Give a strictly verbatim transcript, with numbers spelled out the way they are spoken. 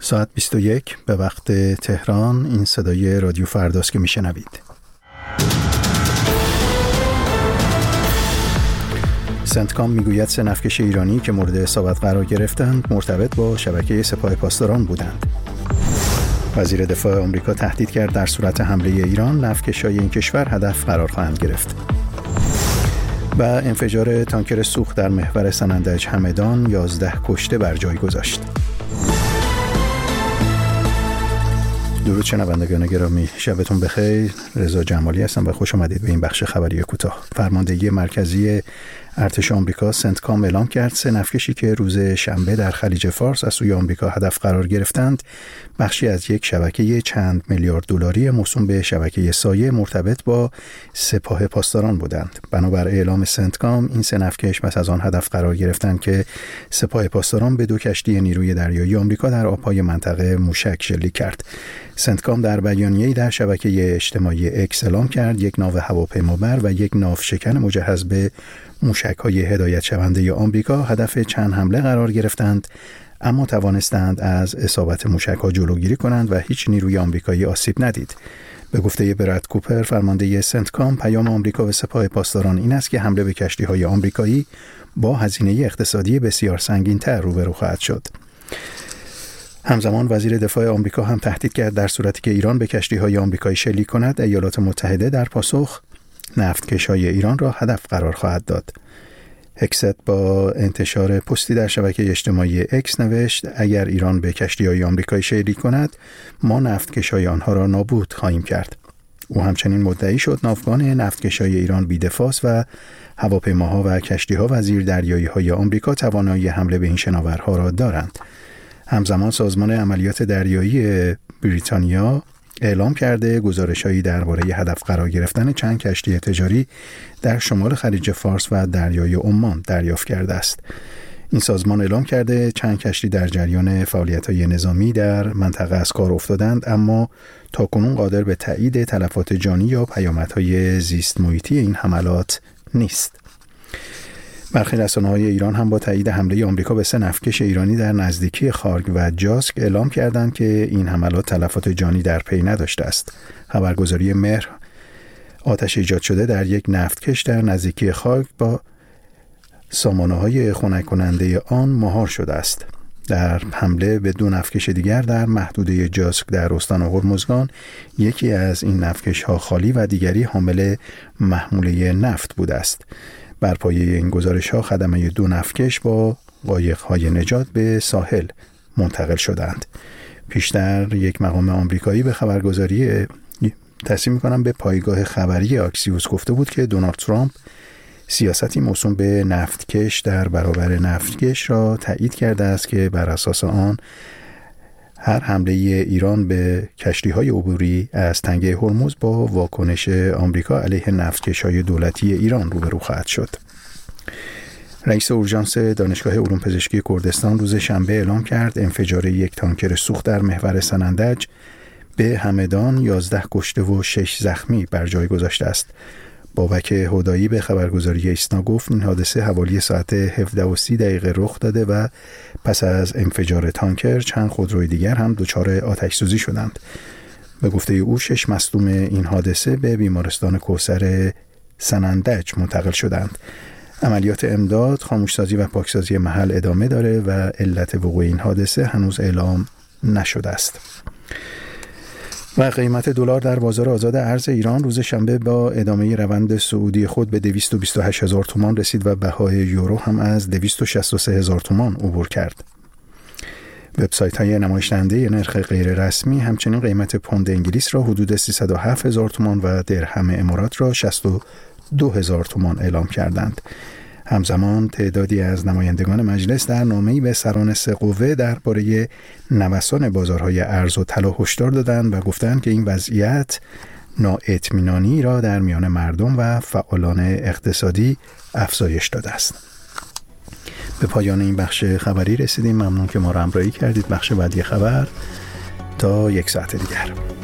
ساعت بیست و یک به وقت تهران. این صدای رادیو فرداست که میشنوید. سنتکام میگوید سه نفتکش ایرانی که مورد اصابت قرار گرفتند مرتبط با شبکه سپاه پاسداران بودند. وزیر دفاع آمریکا تهدید کرد در صورت حمله ایران نفتکش‌های این کشور هدف قرار خواهند گرفت. و انفجار تانکر سوخت در محور سنندج همدان یازده کشته بر جای گذاشت. درود شنوندگان گرامی، شبتون بخیر. رضا جمالی هستم و خوش آمدید به این بخش خبری کوتاه. فرماندهی مرکزی ارتش آمریکا سنتکام اعلام کرد سه نفتکشی که روز شنبه در خلیج فارس از سوی آمریکا هدف قرار گرفتند بخشی از یک شبکه چند میلیارد دلاری موسوم به شبکه سایه مرتبط با سپاه پاسداران بودند. بنابر اعلام سنتکام این سه نفتکش پس از آن هدف قرار گرفتند که سپاه پاسداران به دو کشتی نیروی دریایی آمریکا در آبهای منطقه موشک شلیک کرد. سنتکام در بیانیه‌ای در شبکه اجتماعی اکس اعلام کرد یک ناو هواپیمابر و یک ناوشکن مجهز به موشک‌های هدایت شونده آمریکا هدف چند حمله قرار گرفتند، اما توانستند از اصابت موشک‌ها جلوگیری کنند و هیچ نیروی آمریکایی آسیب ندید. به گفته براد کوپر فرمانده سنتکام، پیام آمریکا به سپاه پاسداران این است که حمله به کشتی‌های آمریکایی با هزینه اقتصادی بسیار سنگین‌تر روبرو خواهد شد. همزمان وزیر دفاع آمریکا هم تهدید کرد در صورتی که ایران به کشتی‌های آمریکایی شلیک کند، ایالات متحده در پاسخ نفتکش‌های ایران را هدف قرار خواهد داد. هکست با انتشار پستی در شبکه اجتماعی اکس نوشت اگر ایران به کشتی‌های آمریکایی شلیک کند ما نفتکش‌های آنها را نابود خواهیم کرد. او همچنین مدعی شد ناوگان نفتکش‌های ایران بی‌دفاع و هواپیماها و کشتی‌ها و زیردریایی‌های آمریکا توانایی حمله به این شناورها را دارند. همزمان سازمان عملیات دریایی بریتانیا اعلام کرده گزارش‌هایی درباره هدف قرار گرفتن چند کشتی تجاری در شمال خلیج فارس و دریای عمان دریافت کرده است. این سازمان اعلام کرده چند کشتی در جریان فعالیت‌های نظامی در منطقه از کار افتادند، اما تاکنون قادر به تایید تلفات جانی یا پیامدهای زیست محیطی این حملات نیست. برخی رسانه‌های ایران هم با تایید حمله آمریکا به سه نفتکش ایرانی در نزدیکی خارگ و جاسک اعلام کردند که این حملات تلفات جانی در پی نداشته است. خبرگزاری مهر آتش ایجاد شده در یک نفتکش در نزدیکی خارگ با سامانه‌های خنک کننده آن مهار شده است. در حمله به دو نفتکش دیگر در محدوده جاسک در استان هرمزگان یکی از این نفتکش‌ها خالی و دیگری حامل محموله نفت بوده است. بر پایه این گزارش‌ها خدمه دو نفتکش با قایق‌های نجات به ساحل منتقل شدند. پیشتر یک مقام آمریکایی به خبرگزاری تصمیم می‌کنم به پایگاه خبری آکسیوس گفته بود که دونالد ترامپ سیاستی موسوم به نفتکش در برابر نفتکش را تایید کرده است که بر اساس آن هر حمله ایران به کشتی‌های عبوری از تنگه هرمز با واکنش آمریکا علیه نفتکش‌های دولتی ایران روبرو خواهد شد. رئیس اورژانس دانشگاه علوم پزشکی کردستان روز شنبه اعلام کرد انفجار یک تانکر سوخت در محور سنندج به همدان یازده کشته و شش زخمی بر جای گذاشته است. بابک هدایی به خبرگزاری ایسنا گفت این حادثه حوالی ساعت هفده و سی دقیقه رخ داده و پس از انفجار تانکر چند خودروی دیگر هم دچار آتش سوزی شدند. به گفته او شش مصدوم این حادثه به بیمارستان کوثر سنندج منتقل شدند. عملیات امداد، خاموشسازی و پاکسازی محل ادامه داره و علت وقوع این حادثه هنوز اعلام نشده است. و قیمت دلار در بازار آزاد ارز ایران روز شنبه با ادامه روند صعودی خود به دویست و بیست و هشت هزار تومان رسید و بهای یورو هم از دویست و شصت و سه هزار تومان عبور کرد. وبسایت‌های نمایش‌دهنده نرخ غیر رسمی همچنین قیمت پوند انگلیس را حدود سیصد و هفت هزار تومان و درهم امارات را شصت و دو هزار تومان اعلام کردند. همزمان تعدادی از نمایندگان مجلس در نامه‌ای به سران سه قوه درباره نوسان بازارهای ارز و طلا هشدار دادند و گفتند که این وضعیت نااطمینانی را در میان مردم و فعالان اقتصادی افزایش داده است. به پایان این بخش خبری رسیدیم. ممنون که ما را همراهی کردید. بخش بعدی خبر تا یک ساعت دیگر.